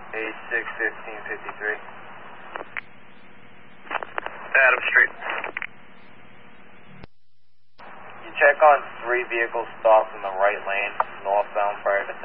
861553. Adam Street. You check on 3 vehicles stopped in the right lane, northbound prior to